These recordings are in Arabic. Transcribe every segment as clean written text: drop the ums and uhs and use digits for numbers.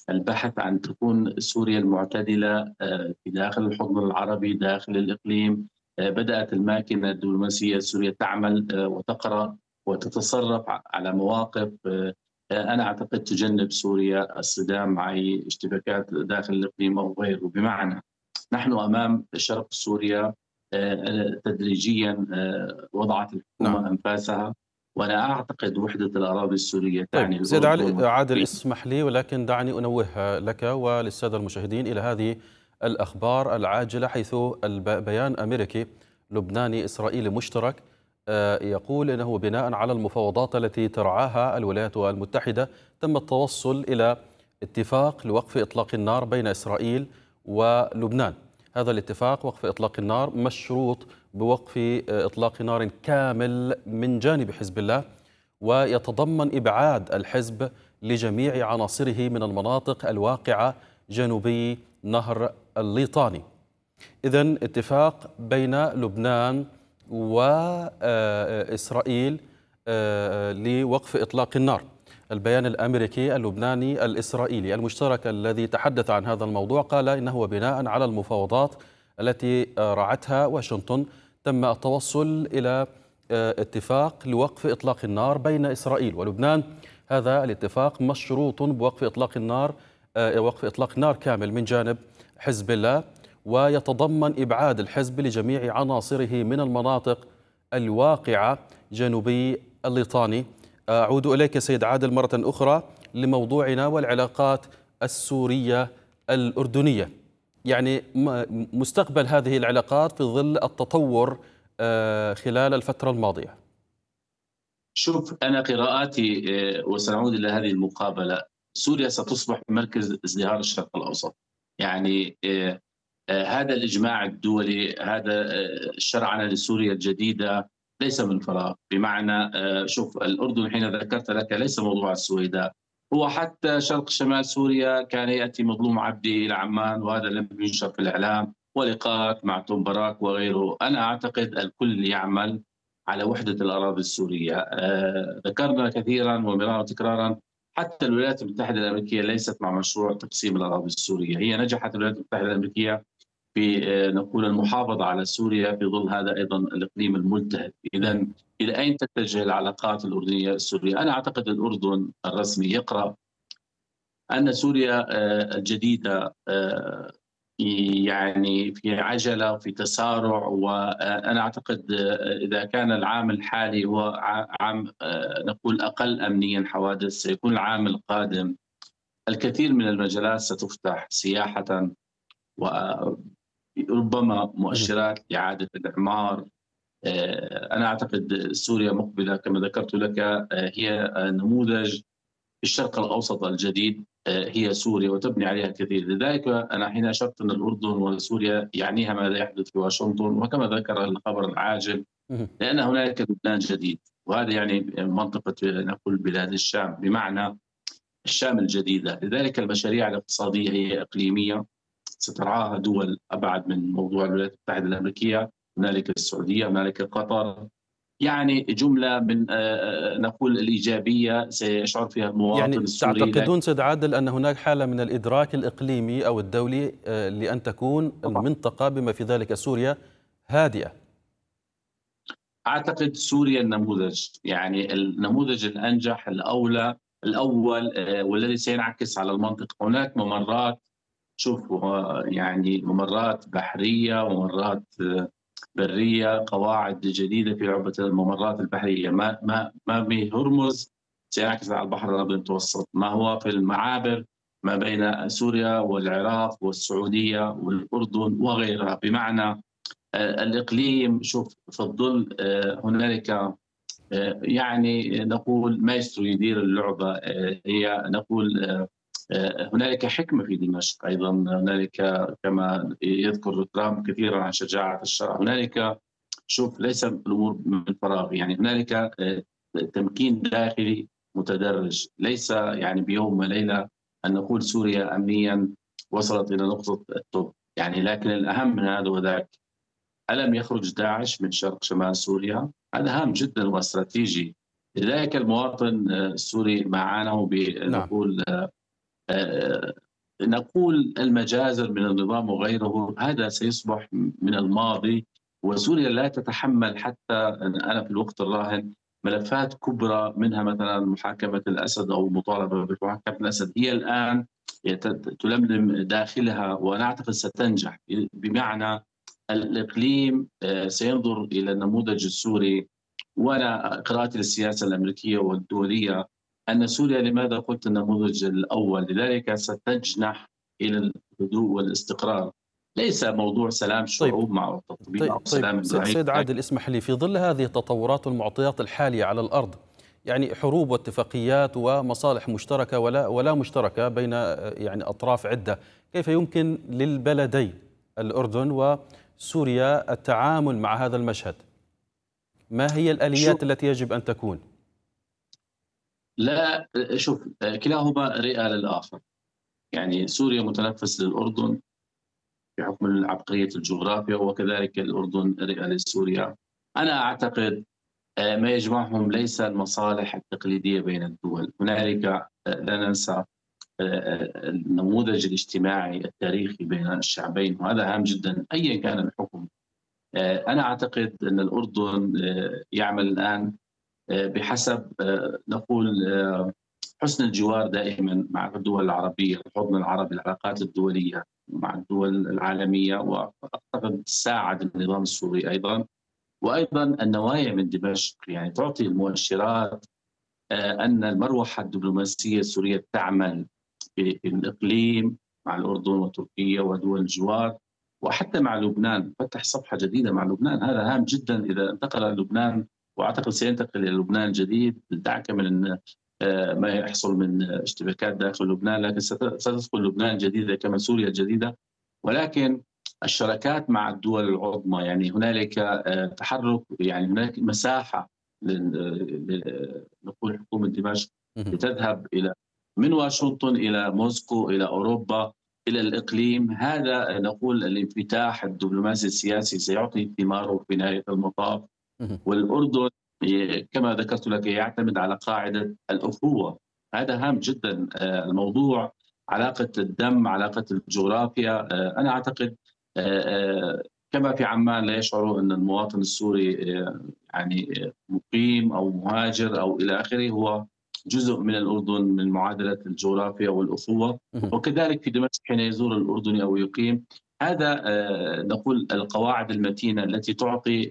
البحث عن تكون سوريا المعتدلة في داخل الحضن العربي، داخل الإقليم. بدأت الماكينة الدبلوماسية السورية تعمل وتقرأ وتتصرف على مواقف أنا أعتقد تجنب سوريا الصدام مع أي اشتباكات داخل الإقليم أو غيره. بمعنى نحن أمام شرق سوريا تدريجيا وضعت نعم. الحكومة أنفاسها، وأنا أعتقد وحدة الأراضي السورية طيب تعني سيد الأردن عادل، وتعني. اسمح لي ولكن دعني أنوه لك وللسادة المشاهدين إلى هذه الأخبار العاجلة، حيث بيان أمريكي لبناني إسرائيلي مشترك يقول إنه بناء على المفاوضات التي ترعاها الولايات المتحدة تم التوصل إلى اتفاق لوقف إطلاق النار بين إسرائيل ولبنان. هذا الاتفاق وقف إطلاق النار مشروط بوقف إطلاق نار كامل من جانب حزب الله، ويتضمن إبعاد الحزب لجميع عناصره من المناطق الواقعة جنوبي نهر الليطاني. إذن اتفاق بين لبنان وإسرائيل لوقف إطلاق النار. البيان الأمريكي اللبناني الإسرائيلي المشترك الذي تحدث عن هذا الموضوع قال إنه بناء على المفاوضات التي رعتها واشنطن تم التوصل إلى اتفاق لوقف إطلاق النار بين إسرائيل ولبنان. هذا الاتفاق مشروط بوقف إطلاق النار، وقف إطلاق نار كامل من جانب حزب الله، ويتضمن إبعاد الحزب لجميع عناصره من المناطق الواقعة جنوبي الليطاني. أعود إليك سيد عادل مرة أخرى لموضوعنا والعلاقات السورية الأردنية، يعني مستقبل هذه العلاقات في ظل التطور خلال الفترة الماضية. شوف، أنا قراءاتي وسنعود إلى هذه المقابلة. سوريا ستصبح مركز ازدهار الشرق الأوسط. يعني هذا الإجماع الدولي، هذا الشرعنة لسوريا الجديدة ليس من فراغ. بمعنى شوف، الأردن حين ذكرت لك ليس موضوع السويداء، هو حتى شرق شمال سوريا كان يأتي مظلوم عبدي إلى عمان، وهذا لم ينشر في الإعلام، ولقاءات مع توم باراك وغيره. أنا أعتقد الكل يعمل على وحدة الأراضي السورية. ذكرنا كثيرا ومرارا وتكرارا حتى الولايات المتحدة الأمريكية ليست مع مشروع تقسيم الأراضي السورية. هي نجحت الولايات المتحدة الأمريكية في نقول المحافظة على سوريا في ظل هذا أيضا الإقليم الملتهب. إذا إلى أين تتجه العلاقات الأردنية السورية؟ أنا أعتقد الأردن الرسمي يقرأ أن سوريا الجديدة يعني في عجلة وفي تسارع. وأنا أعتقد إذا كان العام الحالي هو عام نقول أقل أمنيا حوادث، سيكون العام القادم الكثير من المجالات ستفتح سياحة، وربما مؤشرات لإعادة الإعمار. أنا أعتقد سوريا مقبلة كما ذكرت لك، هي نموذج الشرق الأوسط الجديد. هي سوريا وتبني عليها الكثير. لذلك أنا حين أشرت أن الأردن وسوريا يعنيها ماذا يحدث في واشنطن، وكما ذكر الخبر العاجل، لأن هنالك لبنان جديد، وهذا يعني منطقة نقول بلاد الشام، بمعنى الشام الجديدة. لذلك المشاريع الاقتصادية هي إقليمية سترعاها دول أبعد من موضوع الولايات المتحدة الأمريكية. هنالك السعودية، هنالك قطر، يعني جملة من نقول الإيجابية سيشعر فيها المواطن يعني السوري. تعتقدون سيد عادل أن هناك حالة من الإدراك الإقليمي أو الدولي لأن تكون طبعا المنطقة بما في ذلك سوريا هادئة؟ أعتقد سوريا النموذج، يعني النموذج الأنجح الأول والذي سينعكس على المنطقة. هناك ممرات، شوف يعني ممرات بحرية وممرات برية، قواعد جديدة في لعبة الممرات البحرية. ما بهرمز سينعكس على البحر الأبيض المتوسط، ما هو في المعابر ما بين سوريا والعراق والسعودية والأردن وغيرها. بمعنى الإقليم، شوف في الظل هنالك يعني نقول مايسترو يدير اللعبة. هي نقول هنالك حكمة في دمشق أيضا. هنالك كما يذكر ترامب كثيرا عن شجاعة الشرع. هنالك شوف ليس الأمور من فراغ، يعني هنالك تمكين داخلي متدرج، ليس يعني بيوم وليلة أن نقول سوريا أمنيا وصلت إلى نقطة التوب يعني. لكن الأهم من هذا وذاك، ألم يخرج داعش من شرق شمال سوريا؟ هذا هام جدا واستراتيجي. لذلك المواطن السوري معانه نعم. بنقول نقول المجازر من النظام وغيره هذا سيصبح من الماضي، وسوريا لا تتحمل حتى أنا في الوقت الراهن ملفات كبرى، منها مثلا محاكمة الأسد أو المطالبة بمحاكمة الأسد. هي الآن تلملم داخلها، وأنا أعتقد ستنجح، بمعنى الإقليم سينظر إلى النموذج السوري. وأنا قراءتي للسياسة الأمريكية والدولية أن سوريا، لماذا قلت النموذج الأول؟ لذلك ستجنح إلى الهدوء والاستقرار، ليس موضوع سلام طيب شعوب مع تطبيع أو سلام إبراهيم. سيد عادل، اسمح لي، في ظل هذه التطورات والمعطيات الحالية على الأرض، يعني حروب واتفاقيات ومصالح مشتركة ولا مشتركة بين يعني أطراف عدة، كيف يمكن للبلدين الأردن وسوريا التعامل مع هذا المشهد؟ ما هي الآليات التي يجب أن تكون؟ لا شوف، كلاهما رئة للآخر. يعني سوريا متنفس للأردن بحكم عبقرية الجغرافيا، وكذلك الأردن رئة لسوريا. أنا أعتقد ما يجمعهم ليس المصالح التقليدية بين الدول. هنالك لا ننسى النموذج الاجتماعي التاريخي بين الشعبين، وهذا هام جدا أيا كان الحكم. أنا أعتقد أن الأردن يعمل الآن بحسب نقول حسن الجوار دائما مع الدول العربية، الحضن العربي، العلاقات الدولية مع الدول العالمية، وأعتقد ساعد النظام السوري أيضا. وأيضا النوايا من دمشق يعني تعطي المؤشرات أن المروحة الدبلوماسية السورية تعمل في الإقليم مع الأردن وتركيا ودول الجوار، وحتى مع لبنان. فتح صفحة جديدة مع لبنان، هذا هام جدا إذا انتقل إلى لبنان، وأعتقد سينتقل إلى لبنان الجديد. دعك من ما يحصل من اشتباكات داخل لبنان، لكن ستدخل لبنان الجديدة كما سوريا الجديدة. ولكن الشراكات مع الدول العظمى، يعني هنالك تحرك، يعني هناك مساحة نقول حكومة دمشق لتذهب إلى من واشنطن إلى موسكو إلى أوروبا إلى الإقليم. هذا نقول الانفتاح الدبلوماسي السياسي سيعطي ثماره في نهاية المطاف. والأردن كما ذكرت لك يعتمد على قاعدة الأخوة، هذا هام جدا. الموضوع علاقة الدم، علاقة الجغرافيا. أنا أعتقد كما في عمان لا يشعروا أن المواطن السوري يعني مقيم أو مهاجر أو إلى آخره، هو جزء من الأردن من معادلة الجغرافيا والأخوة. وكذلك في دمشق حين يزور الأردني أو يقيم، هذا نقول القواعد المتينة التي تعطي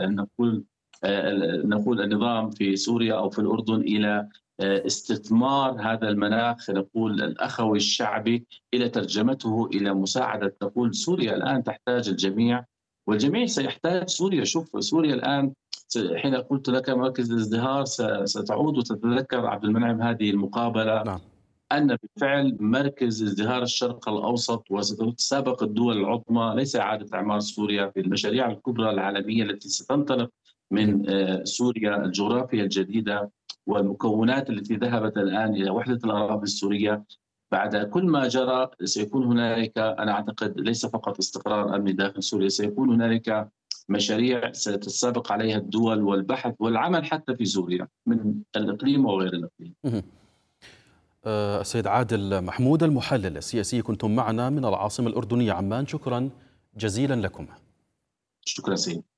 نقول النظام في سوريا أو في الأردن إلى استثمار هذا المناخ نقول الأخوي الشعبي إلى ترجمته إلى مساعدة. نقول سوريا الآن تحتاج الجميع، والجميع سيحتاج سوريا. شوف سوريا الآن، حين قلت لك مركز الازدهار، ستعود وتتذكر عبد المنعم هذه المقابلة أن بالفعل مركز ازدهار الشرق الأوسط وستتسابق الدول العظمى، ليس إعادة إعمار سوريا، في المشاريع الكبرى العالمية التي ستنطلق من سوريا، الجغرافيا الجديدة والمكونات التي ذهبت الآن إلى وحدة الأراضي السورية. بعد كل ما جرى سيكون هنالك، أنا أعتقد ليس فقط استقرار أمني داخل سوريا، سيكون هنالك مشاريع ستتسابق عليها الدول والبحث والعمل حتى في سوريا من الإقليم وغير الإقليم. السيد عادل محمود، المحلل السياسي، كنتم معنا من العاصمة الأردنية عمان، شكرا جزيلا لكم. شكرا سيدي.